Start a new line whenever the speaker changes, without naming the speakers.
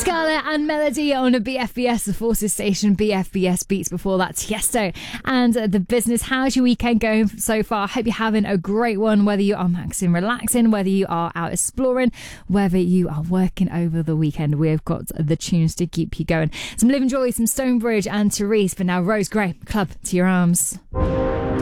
Scarlett and Melody on a BFBS, the Forces Station. BFBS Beats before that, Tiesto and The Business. How's your weekend going so far? I hope you're having a great one, whether you are maxing, relaxing, whether you are out exploring, whether you are working over the weekend. We've got the tunes to keep you going. Some Living Joy, some Stonebridge and Therese, but now Rose Gray, Club to Your Arms.